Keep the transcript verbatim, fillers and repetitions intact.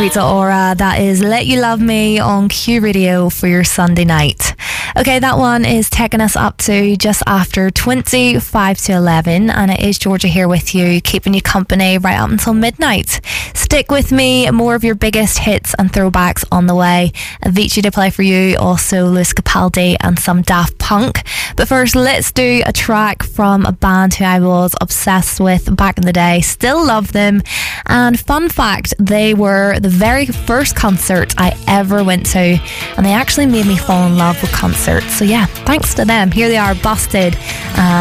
Rita Ora. That is Let You Love Me on Q Radio for your Sunday night. Okay, that one is taking us up to just after twenty-five to eleven, and it is Georgia here with you, keeping you company right up until midnight. Stick with me, more of your biggest hits and throwbacks on the way. Avicii to play for you, also Lewis Capaldi and some Daft Punk. But first, let's do a track from a band who I was obsessed with back in the day. Still love them. And fun fact, they were the very first concert I ever went to, and they actually made me fall in love with concerts. So yeah, thanks to them. Here they are, Busted. Uh,